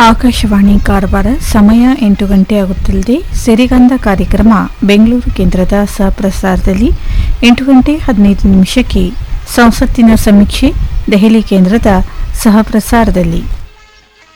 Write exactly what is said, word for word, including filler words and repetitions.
ಆಕಾಶವಾಣಿ ಕಾರವಾರ ಸಮಯ ಎಂಟು ಗಂಟೆ ಆಗುತ್ತಲಿದೆ. ಸಿರಿಗಂಧ ಕಾರ್ಯಕ್ರಮ ಬೆಂಗಳೂರು ಕೇಂದ್ರದ ಸಹಪ್ರಸಾರದಲ್ಲಿ ಎಂಟು ಗಂಟೆ ಹದಿನೈದು ನಿಮಿಷಕ್ಕೆ ಸಂಸತ್ತಿನ ಸಮೀಕ್ಷೆ ದೆಹಲಿ ಕೇಂದ್ರದ ಸಹಪ್ರಸಾರದಲ್ಲಿ.